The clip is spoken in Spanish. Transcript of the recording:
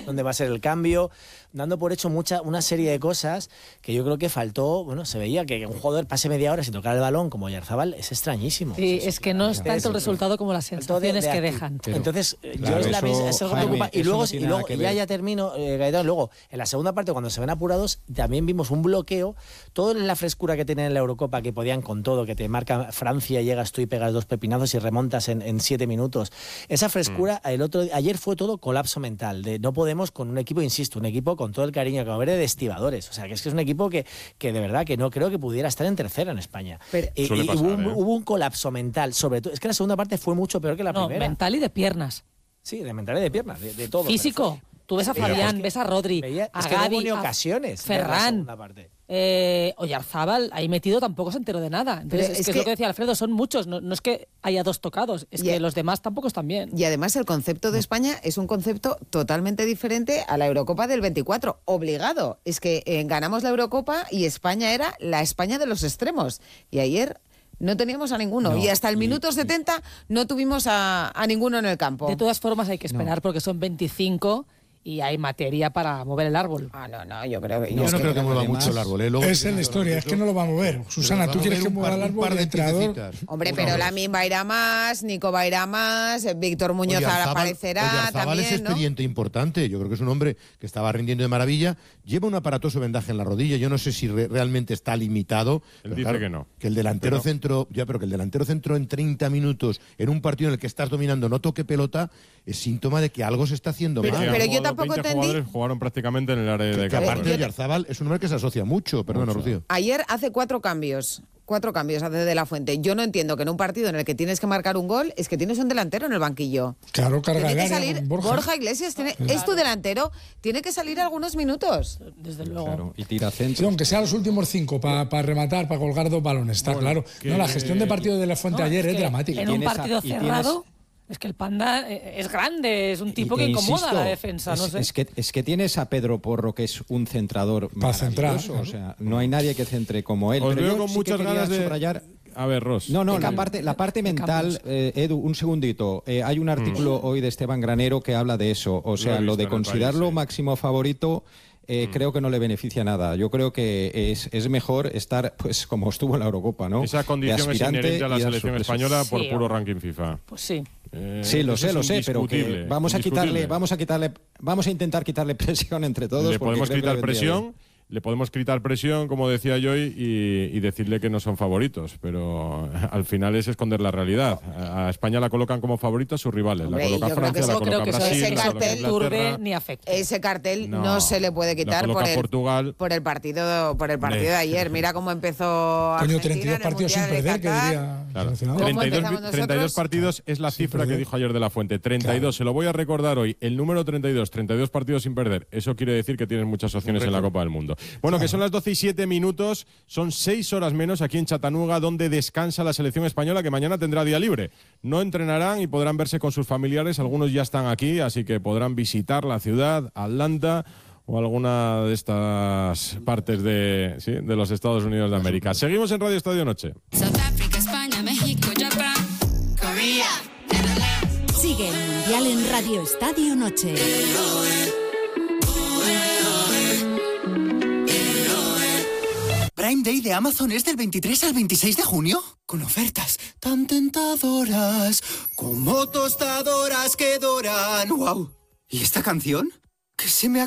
dónde va a ser el cambio, dando por hecho una serie de cosas que yo creo que faltó. Bueno, se veía que un jugador pase media hora sin tocar el balón como Oyarzabal es extrañísimo. Sí, es que no es tanto el resultado como las sensaciones que dejan. Entonces, claro, yo es algo que me preocupa. Y luego ya termino, Gaetano, luego, en la segunda parte, cuando se ven apurados, también vimos un bloqueo, todo en la frescura que tenían en la Eurocopa, que podían con todo, que te marca Francia, llegas tú y pegas 2 pepinazos y remontas en 7 minutos. Esa frescura, ayer fue todo colapso mental, de no podemos con un equipo, insisto, un equipo con todo el cariño que va a haber de estibadores. O sea, que es un equipo que de verdad que no creo que pudiera estar en tercera en España. Hubo un colapso mental, sobre todo. Es que la segunda parte fue mucho peor que la primera. Mental y de piernas. Sí, de mental y de piernas, de todo. Físico. Tú ves a Fabián, ves a Rodri, a Gavi, ni ocasiones, Ferran, Oyarzábal, ahí metido tampoco se enteró de nada. Entonces, es lo que decía Alfredo, son muchos, no es que haya 2 tocados, es que los demás tampoco están bien. Y además el concepto de España es un concepto totalmente diferente a la Eurocopa del 24, obligado. Es que ganamos la Eurocopa y España era la España de los extremos. Y ayer no teníamos a ninguno. Y hasta el minuto 70 no tuvimos a ninguno en el campo. De todas formas hay que esperar porque son 25... y hay materia para mover el árbol. No, yo creo que... Yo no creo que mueva mucho el árbol. Esa es la historia, es que no lo va a mover. Susana, ¿tú quieres que mueva el árbol de entrenador? Hombre, pero Lamine va a ir a más, Nico va a ir a más, Víctor Muñoz aparecerá también, es expediente importante. Yo creo que es un hombre que estaba rindiendo de maravilla. Lleva un aparatoso vendaje en la rodilla. Yo no sé si realmente está limitado. Él dice que no. Que el delantero centro, pero que el delantero centro en 30 minutos en un partido en el que estás dominando no toque pelota es síntoma de que algo se está haciendo mal. Pero yo tampoco entendí. Jugadores jugaron prácticamente en el área de campo. Aparte, Oyarzábal es un hombre que se asocia mucho. Perdona, Rocío. Ayer hace 4 cambios. 4 cambios hace De La Fuente. Yo no entiendo que en un partido en el que tienes que marcar un gol, es que tienes un delantero en el banquillo. Claro, tiene que salir Borja Iglesias, es tu delantero, tiene que salir algunos minutos. Desde luego. Claro, y tira centro. Sí, aunque sea los últimos 5 para rematar, para colgar 2 balones, está claro. No, la gestión de partido de De La Fuente ayer es dramática. En un partido cerrado... Es que el Panda es grande, es un tipo que incomoda a la defensa. No sé. Es que tienes a Pedro Porro, que es un centrador maravilloso. O sea, no hay nadie que centre como él. Os pero veo yo con muchas ganas de subrayar... A ver, Ross. No, la parte mental, Edu, un segundito. Hay un artículo hoy de Esteban Granero que habla de eso. O sea, lo de considerarlo máximo favorito... creo que no le beneficia nada. Yo creo que es mejor estar, pues, como estuvo en la Eurocopa, ¿no? Esa condición es inherente a la selección española por puro ranking FIFA. Pues sí. Sí, lo sé, pero que vamos a intentar quitarle presión entre todos. Le podemos quitar presión. Le podemos quitar presión, como decía yo, y decirle que no son favoritos, pero al final es esconder la realidad. A España la colocan como favorito a sus rivales. Hombre, la coloca Francia, la coloca Brasil, ese cartel turbe ni afecta. Ese cartel no se le puede quitar por el partido de ayer. Mira cómo empezó Coño, 32 partidos sin perder, que diría... Claro. 32 partidos es la cifra que dijo ayer De La Fuente. 32, claro. Se lo voy a recordar hoy. El número 32 partidos sin perder. Eso quiere decir que tienes muchas opciones en la Copa del Mundo. Bueno, que son las 12:07, son 6 horas menos aquí en Chattanooga, donde descansa la selección española, que mañana tendrá día libre. No entrenarán y podrán verse con sus familiares, algunos ya están aquí, así que podrán visitar la ciudad, Atlanta o alguna de estas partes de los Estados Unidos de América. Seguimos en Radio Estadio Noche. España, México, Japón, Corea. Sigue el Mundial en Radio Estadio Noche. Prime Day de Amazon es del 23 al 26 de junio, con ofertas tan tentadoras como tostadoras que doran. ¡Wow! ¿Y esta canción? ¿Qué se me ha